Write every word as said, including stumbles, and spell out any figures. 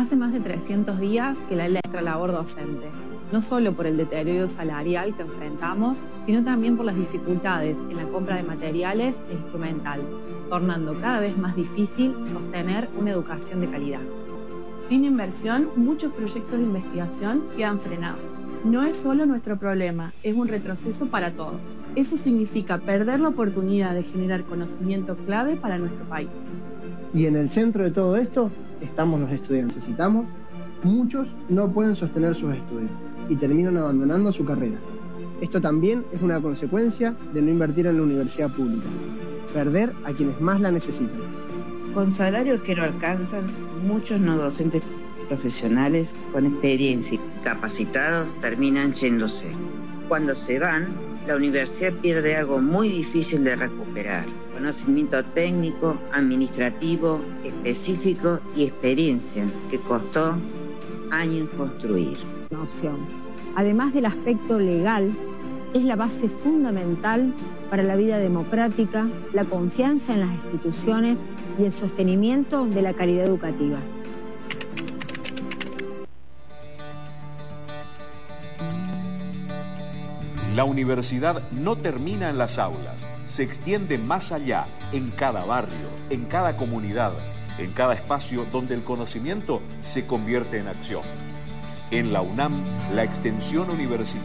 Hace más de trescientos días que la ley de nuestra labor docente, no solo por el deterioro salarial que enfrentamos, sino también por las dificultades en la compra de materiales e instrumental, tornando cada vez más difícil sostener una educación de calidad. Sin inversión, muchos proyectos de investigación quedan frenados. No es solo nuestro problema, es un retroceso para todos. Eso significa perder la oportunidad de generar conocimiento clave para nuestro país. Y en el centro de todo esto estamos los estudiantes. Citamos, muchos no pueden sostener sus estudios y terminan abandonando su carrera. Esto también es una consecuencia de no invertir en la universidad pública, perder a quienes más la necesitan. Con salarios que no alcanzan, muchos no docentes profesionales con experiencia y capacitados terminan yéndose. Cuando se van, la universidad pierde algo muy difícil de recuperar: conocimiento técnico, administrativo, específico y experiencia que costó años construir. Una opción. Además del aspecto legal, es la base fundamental para la vida democrática, la confianza en las instituciones y el sostenimiento de la calidad educativa. La universidad no termina en las aulas, se extiende más allá, en cada barrio, en cada comunidad, en cada espacio donde el conocimiento se convierte en acción. En la UNAM, la extensión universitaria